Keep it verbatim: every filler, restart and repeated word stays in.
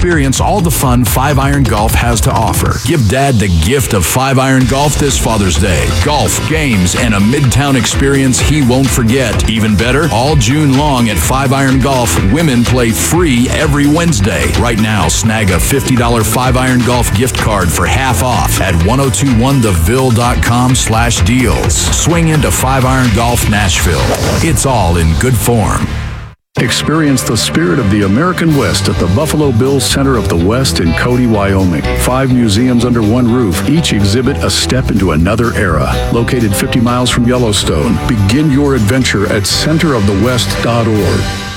experience all the fun Five Iron Golf has to offer. Give Dad the gift of Five Iron Golf this Father's Day. Golf, games, and a Midtown experience he won't forget. Even better, all June long at Five Iron Golf, women play free every Wednesday. Right now, snag a fifty dollars Five Iron Golf gift card for half off at ten twenty-one the ville dot com slash deals. Swing into Five Iron Golf Nashville. It's all in good form. Experience the spirit of the American West at the Buffalo Bills Center of the West in Cody, Wyoming. Five museums under one roof, each exhibit a step into another era. Located fifty miles from Yellowstone, begin your adventure at center of the west dot org.